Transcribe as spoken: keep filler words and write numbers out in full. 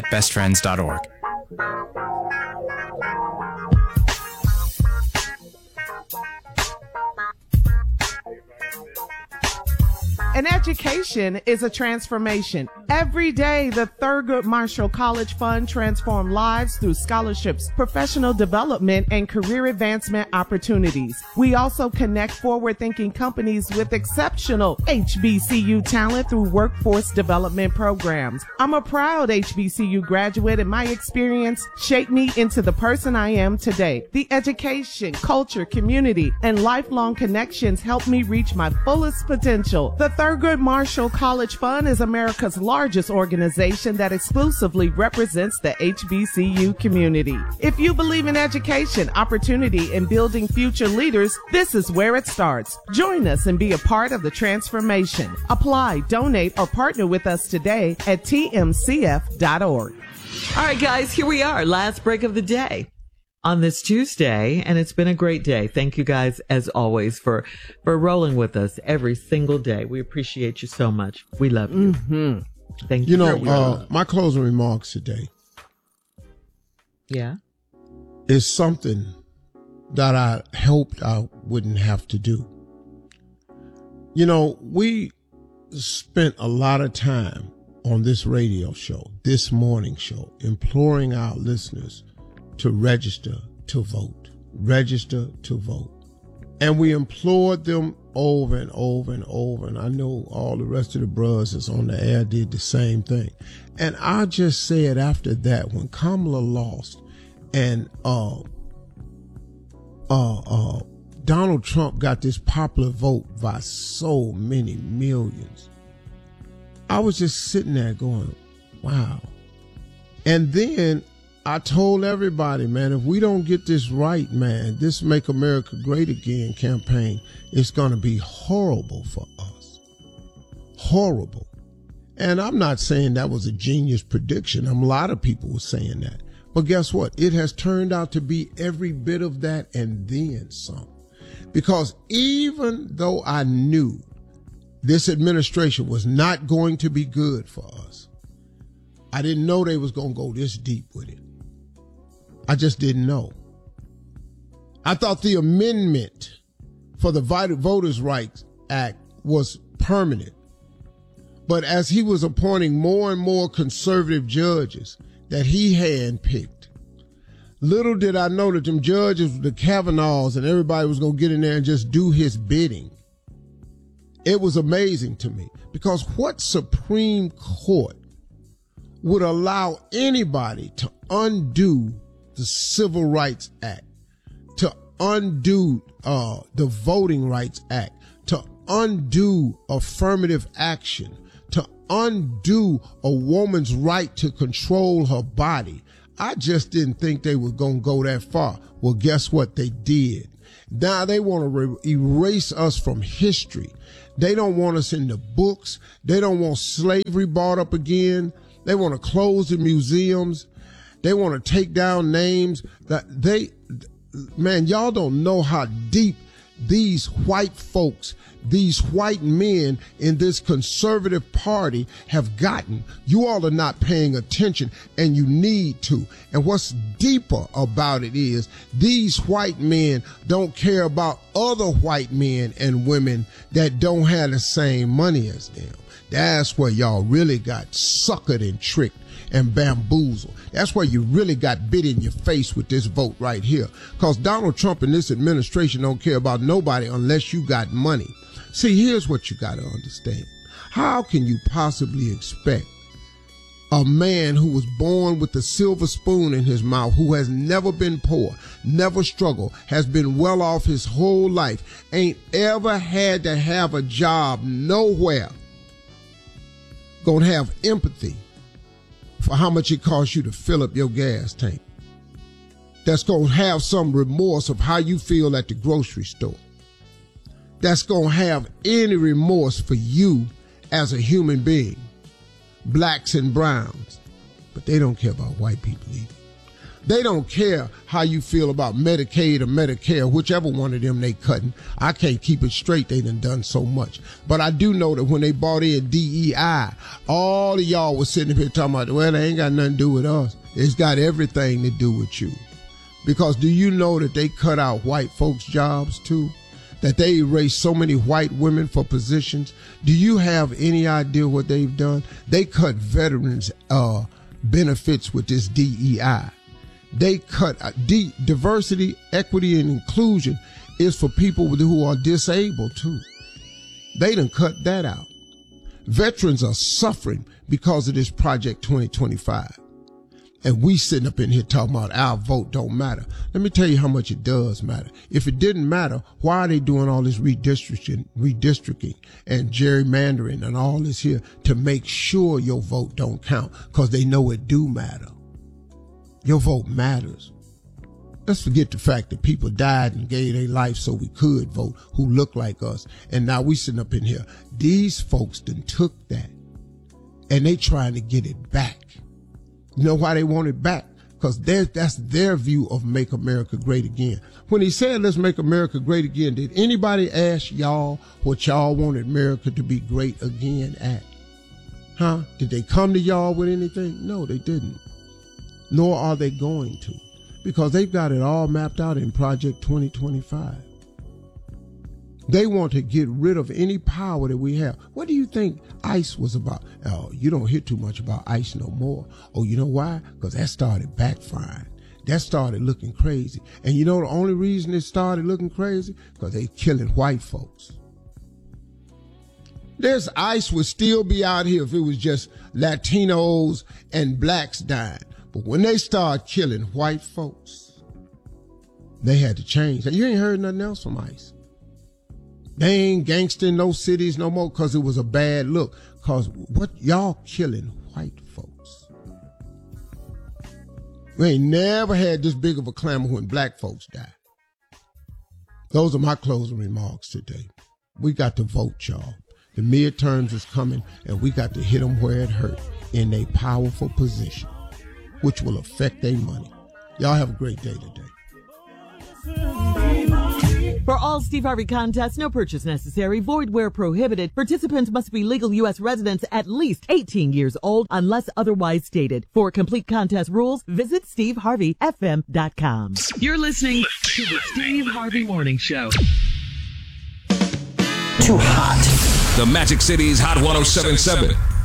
at best friends dot org. An education is a transformation. Every day, the Thurgood Marshall College Fund transforms lives through scholarships, professional development, and career advancement opportunities. We also connect forward-thinking companies with exceptional H B C U talent through workforce development programs. I'm a proud H B C U graduate, and my experience shaped me into the person I am today. The education, culture, community, and lifelong connections helped me reach my fullest potential. The Thurgood Marshall College Fund is America's largest organization that exclusively represents the H B C U community. If you believe in education, opportunity, and building future leaders, this is where it starts. Join us and be a part of the transformation. Apply, donate, or partner with us today at T M C F dot org. All right, guys, here we are. Last break of the day on this Tuesday, and it's been a great day. Thank you guys, as always, for for rolling with us every single day. We appreciate you so much. We love you. Mm-hmm. Thank you. You know, uh, my closing remarks today. Yeah. Is something that I hoped I wouldn't have to do. You know, we spent a lot of time on this radio show, this morning show, imploring our listeners to register to vote, register to vote. And we implored them over and over and over. And I know all the rest of the brothers on the air did the same thing. And I just said after that, when Kamala lost and uh, uh, uh, Donald Trump got this popular vote by so many millions, I was just sitting there going, wow. And then I told everybody, man, if we don't get this right, man, this Make America Great Again campaign is going to be horrible for us. Horrible. And I'm not saying that was a genius prediction. A lot of people were saying that. But guess what? It has turned out to be every bit of that and then some. Because even though I knew this administration was not going to be good for us, I didn't know they was going to go this deep with it. I just didn't know. I thought the amendment for the Voters' Rights Act was permanent. But as he was appointing more and more conservative judges that he handpicked, little did I know that them judges, the Kavanaughs, and everybody was going to get in there and just do his bidding. It was amazing to me, because what Supreme Court would allow anybody to undo the Civil Rights Act, to undo uh, the Voting Rights Act, to undo affirmative action, to undo a woman's right to control her body? I just didn't think they were going to go that far. Well, guess what? They did. Now they want to re- erase us from history. They don't want us in the books. They don't want slavery brought up again. They want to close the museums. They want to take down names that they, man, y'all don't know how deep these white folks, these white men in this conservative party have gotten. You all are not paying attention, and you need to. And what's deeper about it is these white men don't care about other white men and women that don't have the same money as them. That's where y'all really got suckered and tricked and bamboozled. That's where you really got bit in your face with this vote right here. Because Donald Trump and this administration don't care about nobody unless you got money. See, here's what you got to understand. How can you possibly expect a man who was born with a silver spoon in his mouth, who has never been poor, never struggled, has been well off his whole life, ain't ever had to have a job nowhere, gonna have empathy for how much it costs you to fill up your gas tank? That's gonna have some remorse of how you feel at the grocery store. That's gonna have any remorse for you as a human being. Blacks and browns. But they don't care about white people either. They don't care how you feel about Medicaid or Medicare, whichever one of them they cutting. I can't keep it straight. They done done so much. But I do know that when they brought in D E I, all of y'all was sitting up here talking about, well, they ain't got nothing to do with us. It's got everything to do with you. Because do you know that they cut out white folks' jobs too? That they erased so many white women for positions? Do you have any idea what they've done? They cut veterans' uh, benefits with this D E I. They cut uh, D, diversity, equity, and inclusion is for people who are disabled too. They done cut that out. Veterans are suffering because of this Project twenty twenty-five. And we sitting up in here talking about our vote don't matter. Let me tell you how much it does matter. If it didn't matter, why are they doing all this redistricting, redistricting and gerrymandering and all this here to make sure your vote don't count? Because they know it do matter. Your vote matters. Let's forget the fact that people died and gave their life so we could vote who look like us. And now we sitting up in here. These folks done took that and they trying to get it back. You know why they want it back? Because that's their view of make America great again. When he said, let's make America great again, did anybody ask y'all what y'all wanted America to be great again at? Huh? Did they come to y'all with anything? No, they didn't. Nor are they going to, because they've got it all mapped out in Project twenty twenty-five. They want to get rid of any power that we have. What do you think ICE was about? Oh, you don't hear too much about ICE no more. Oh, you know why? Because that started backfiring. That started looking crazy. And you know the only reason it started looking crazy? Because they killing white folks. This ICE would still be out here if it was just Latinos and blacks dying. But when they start killing white folks, they had to change. And you ain't heard nothing else from ICE. They ain't gangster in those cities no more because it was a bad look. Because what y'all killing white folks? We ain't never had this big of a clamor when black folks die. Those are my closing remarks today. We got to vote, y'all. The midterms is coming, and we got to hit them where it hurt, in a powerful position, which will affect their money. Y'all have a great day today. For all Steve Harvey contests, no purchase necessary, void where prohibited. Participants must be legal U S residents at least eighteen years old unless otherwise stated. For complete contest rules, visit steve harvey f m dot com. You're listening to the Steve Harvey Morning Show. Too hot. The Magic City's Hot one oh seven point seven.